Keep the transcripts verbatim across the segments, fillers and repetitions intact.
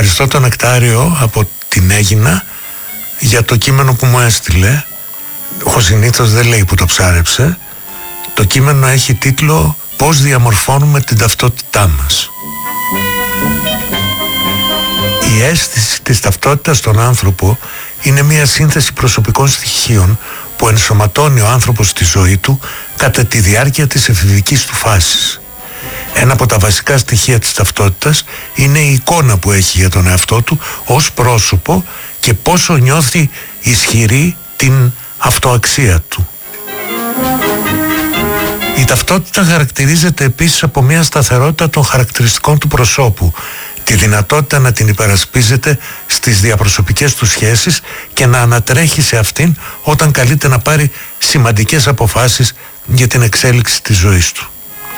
Ευχαριστώ τον Νεκτάριο από την Αίγινα για το κείμενο που μου έστειλε. Ο συνήθως δεν λέει που το ψάρεψε. Το κείμενο έχει τίτλο «Πώς διαμορφώνουμε την ταυτότητά μας». Η αίσθηση της ταυτότητας στον άνθρωπο είναι μια σύνθεση προσωπικών στοιχείων που ενσωματώνει ο άνθρωπος στη ζωή του κατά τη διάρκεια της εφηβικής του φάσης. Ένα από τα βασικά στοιχεία της ταυτότητας είναι η εικόνα που έχει για τον εαυτό του ως πρόσωπο και πόσο νιώθει ισχυρή την αυτοαξία του. Η ταυτότητα χαρακτηρίζεται επίσης από μια σταθερότητα των χαρακτηριστικών του προσώπου, τη δυνατότητα να την υπερασπίζεται στις διαπροσωπικές του σχέσεις και να ανατρέχει σε αυτήν όταν καλείται να πάρει σημαντικές αποφάσεις για την εξέλιξη της ζωής του.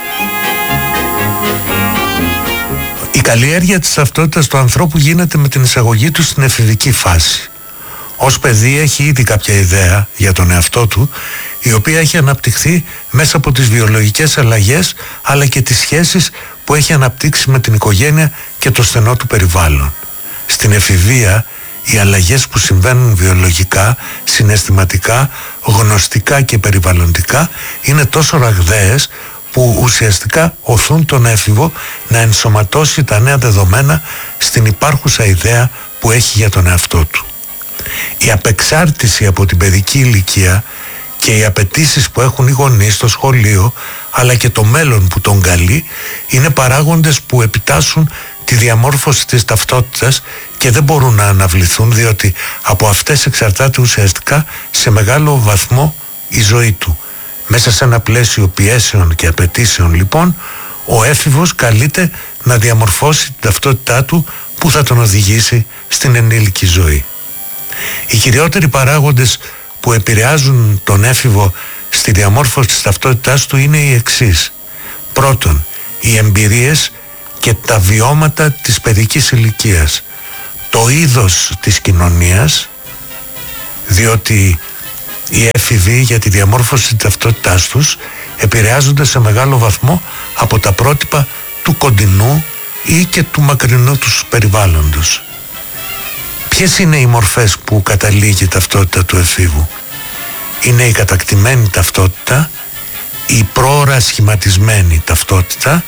Η καλλιέργεια της ταυτότητας του ανθρώπου γίνεται με την εισαγωγή του στην εφηβική φάση. Ως παιδί έχει ήδη κάποια ιδέα για τον εαυτό του, η οποία έχει αναπτυχθεί μέσα από τις βιολογικές αλλαγές αλλά και τις σχέσεις που έχει αναπτύξει με την οικογένεια και το στενό του περιβάλλον. Στην εφηβεία οι αλλαγές που συμβαίνουν βιολογικά, συναισθηματικά, γνωστικά και περιβαλλοντικά είναι τόσο ραγδαίες που ουσιαστικά οθούν τον έφηβο να ενσωματώσει τα νέα δεδομένα στην υπάρχουσα ιδέα που έχει για τον εαυτό του. Η απεξάρτηση από την παιδική ηλικία και οι απαιτήσεις που έχουν οι γονείς στο σχολείο αλλά και το μέλλον που τον καλεί είναι παράγοντες που επιτάσσουν τη διαμόρφωση της ταυτότητας και δεν μπορούν να αναβληθούν, διότι από αυτές εξαρτάται ουσιαστικά σε μεγάλο βαθμό η ζωή του. Μέσα σε ένα πλαίσιο πιέσεων και απαιτήσεων λοιπόν ο έφηβος καλείται να διαμορφώσει την ταυτότητά του που θα τον οδηγήσει στην ενήλικη ζωή. Οι κυριότεροι παράγοντες που επηρεάζουν τον έφηβο στη διαμόρφωση της ταυτότητάς του είναι οι εξής. Πρώτον, οι εμπειρίες και τα βιώματα της παιδικής ηλικίας, το είδος της κοινωνίας, διότι οι έφηβοι για τη διαμόρφωση της ταυτότητάς τους επηρεάζονται σε μεγάλο βαθμό από τα πρότυπα του κοντινού ή και του μακρινού τους περιβάλλοντος. Ποιες είναι οι μορφές που καταλήγει η ταυτότητα του εφήβου? Είναι η κατακτημένη ταυτότητα, η πρόωρα σχηματισμένη ταυτότητα,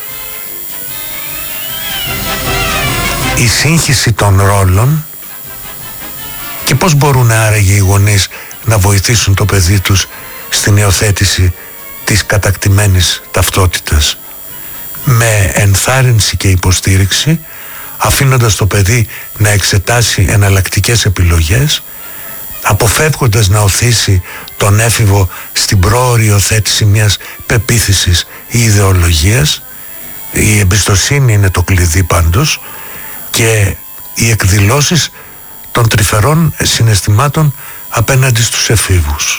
η σύγχυση των ρόλων και πώς μπορούν άραγε οι γονείς να βοηθήσουν το παιδί τους στην υιοθέτηση της κατακτημένης ταυτότητας? Με ενθάρρυνση και υποστήριξη, αφήνοντας το παιδί να εξετάσει εναλλακτικές επιλογές, αποφεύγοντας να οθήσει τον έφηβο στην πρόωρη υιοθέτηση μιας πεποίθησης ή ιδεολογίας. Η εμπιστοσύνη είναι το κλειδί πάντως, και οι εκδηλώσεις των τρυφερών συναισθημάτων απέναντι στους εφήβους.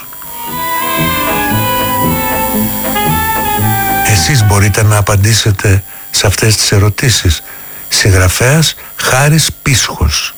Εσείς μπορείτε να απαντήσετε σε αυτές τις ερωτήσεις. Συγγραφέας Χάρης Πίσχος.